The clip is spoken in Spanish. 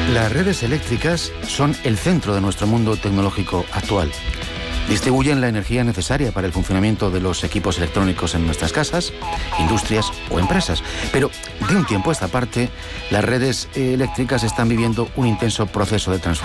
Las redes eléctricas son el centro de nuestro mundo tecnológico actual. Distribuyen la energía necesaria para el funcionamiento de los equipos electrónicos en nuestras casas, industrias o empresas. Pero de un tiempo a esta parte, las redes eléctricas están viviendo un intenso proceso de transformación.